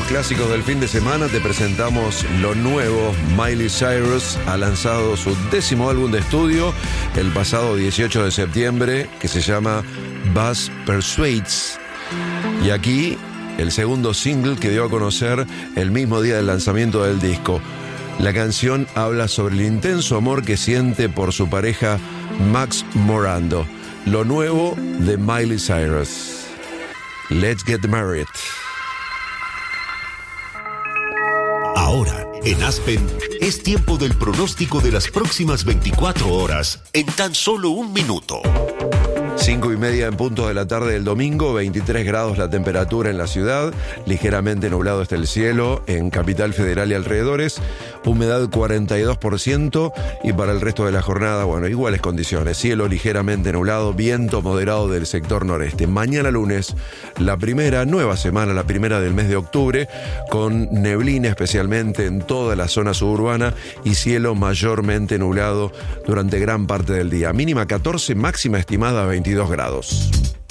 clásicos del fin de semana te presentamos lo nuevo. Miley Cyrus ha lanzado su 10º álbum de estudio el pasado 18 de septiembre, que se llama Buzz Persuades. Y aquí el segundo single que dio a conocer el mismo día del lanzamiento del disco. La canción habla sobre el intenso amor que siente por su pareja Max Morando. Lo nuevo de Miley Cyrus. Let's Get Married. Ahora, en Aspen, es tiempo del pronóstico de las próximas 24 horas en tan solo un minuto. 5:30 en punto de la tarde del domingo, 23 grados la temperatura en la ciudad, ligeramente nublado está el cielo en Capital Federal y alrededores, humedad 42% y para el resto de la jornada, bueno, iguales condiciones, cielo ligeramente nublado, viento moderado del sector noreste. Mañana lunes, la primera nueva semana, la primera del mes de octubre, con neblina especialmente en toda la zona suburbana y cielo mayormente nublado durante gran parte del día. Mínima 14, máxima estimada 22 grados.